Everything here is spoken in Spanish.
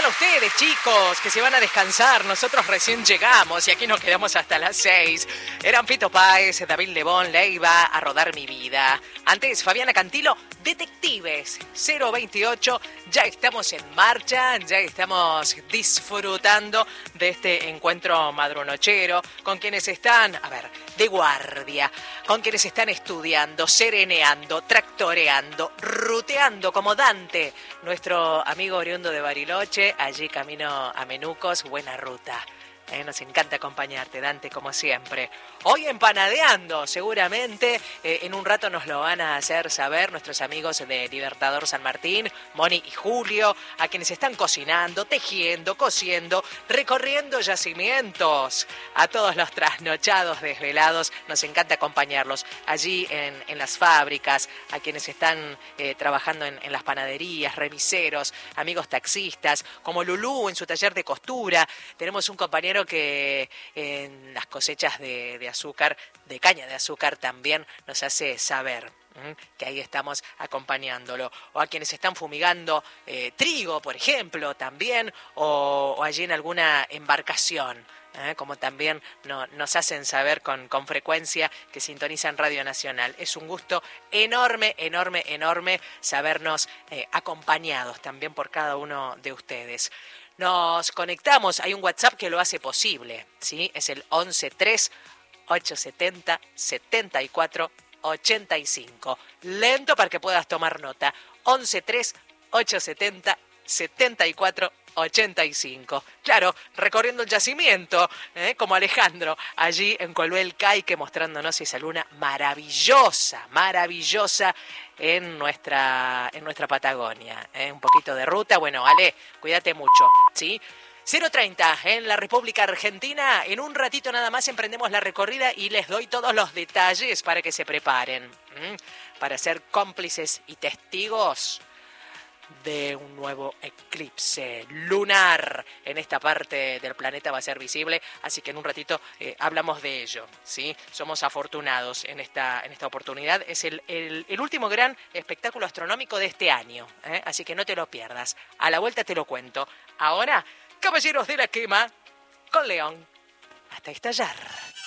para ustedes, chicos, que se van a descansar. Nosotros recién llegamos y aquí nos quedamos hasta las 6. Eran Fito Páez, David Lebón, Leiva, A Rodar Mi Vida. Antes, Fabiana Cantilo, Detectives 028. Ya estamos en marcha, ya estamos disfrutando de este encuentro madrunochero con quienes están, de guardia, con quienes están estudiando, sereneando, tractoreando, ruteando como Dante, nuestro amigo oriundo de Bariloche, allí camino a Menucos. Buena ruta. Nos encanta acompañarte, Dante, como siempre. Hoy empanadeando, seguramente. En un rato nos lo van a hacer saber nuestros amigos de Libertador San Martín, Moni y Julio, a quienes están cocinando, tejiendo, cosiendo, recorriendo yacimientos. A todos los trasnochados, desvelados, nos encanta acompañarlos allí en las fábricas, a quienes están trabajando en las panaderías, remiseros, amigos taxistas, como Lulú en su taller de costura. Tenemos un compañero que en las cosechas de azúcar, de caña de azúcar, también nos hace saber que ahí estamos acompañándolo. O a quienes están fumigando trigo, por ejemplo, también, o allí en alguna embarcación. Como también nos hacen saber con frecuencia que sintonizan Radio Nacional. Es un gusto enorme, enorme, enorme sabernos acompañados también por cada uno de ustedes. Nos conectamos, hay un WhatsApp que lo hace posible, ¿sí? Es el 1138707485. Lento para que puedas tomar nota. 1138707485. Claro, recorriendo el yacimiento, como Alejandro, allí en Colbel Caique, mostrándonos esa luna maravillosa, maravillosa en nuestra Patagonia. Un poquito de ruta. Bueno, Ale, cuídate mucho, ¿sí? 0:30 en la República Argentina. En un ratito nada más emprendemos la recorrida y les doy todos los detalles para que se preparen, para ser cómplices y testigos de un nuevo eclipse lunar. En esta parte del planeta va a ser visible, así que en un ratito hablamos de ello, ¿sí? Somos afortunados en esta oportunidad. Es el último gran espectáculo astronómico de este año, así que no te lo pierdas. A la vuelta te lo cuento. Ahora, Caballeros de la Quema con León. Hasta estallar.